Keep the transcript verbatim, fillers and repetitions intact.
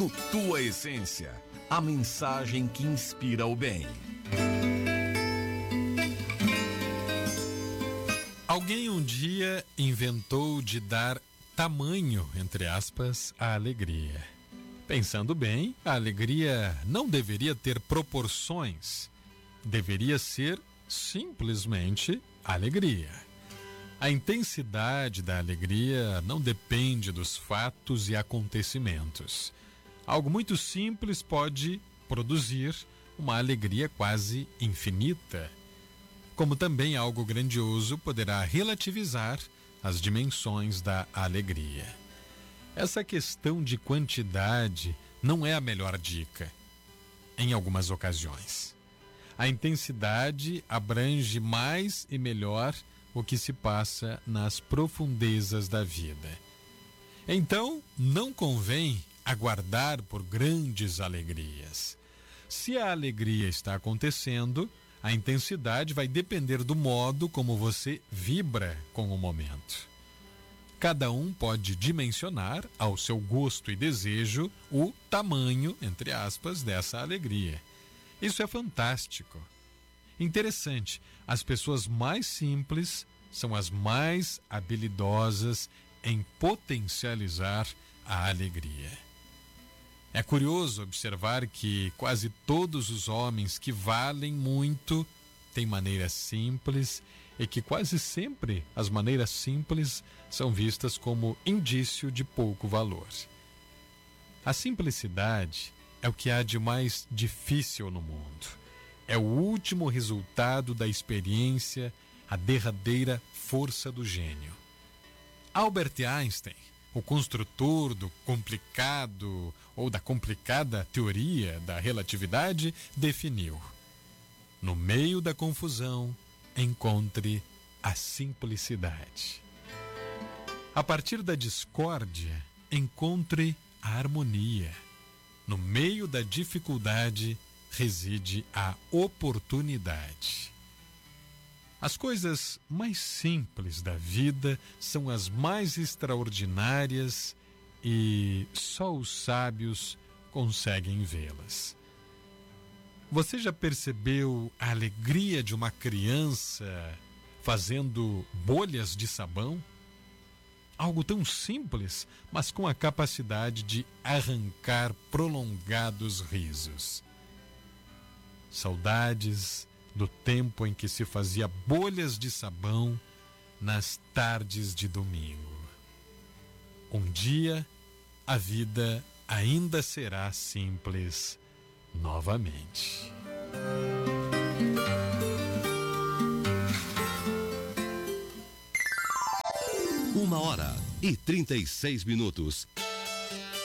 no Tua Essência, a mensagem que inspira o bem. Alguém um dia inventou de dar tamanho, entre aspas, à alegria. Pensando bem, a alegria não deveria ter proporções. Deveria ser simplesmente alegria. A intensidade da alegria não depende dos fatos e acontecimentos. Algo muito simples pode produzir uma alegria quase infinita. Como também algo grandioso poderá relativizar as dimensões da alegria. Essa questão de quantidade não é a melhor dica, em algumas ocasiões. A intensidade abrange mais e melhor o que se passa nas profundezas da vida. Então, não convém aguardar por grandes alegrias. Se a alegria está acontecendo, a intensidade vai depender do modo como você vibra com o momento. Cada um pode dimensionar, ao seu gosto e desejo, o tamanho, entre aspas, dessa alegria. Isso é fantástico. Interessante, as pessoas mais simples são as mais habilidosas em potencializar a alegria. É curioso observar que quase todos os homens que valem muito têm maneiras simples e que quase sempre as maneiras simples são vistas como indício de pouco valor. A simplicidade é o que há de mais difícil no mundo. É o último resultado da experiência, a derradeira força do gênio. Albert Einstein, o construtor do complicado ou da complicada teoria da relatividade, definiu: no meio da confusão, encontre a simplicidade. A partir da discórdia, encontre a harmonia. No meio da dificuldade, reside a oportunidade. As coisas mais simples da vida são as mais extraordinárias e só os sábios conseguem vê-las. Você já percebeu a alegria de uma criança fazendo bolhas de sabão? Algo tão simples, mas com a capacidade de arrancar prolongados risos. Saudades do tempo em que se fazia bolhas de sabão nas tardes de domingo. Um dia, a vida ainda será simples novamente. Uma hora e trinta e seis minutos.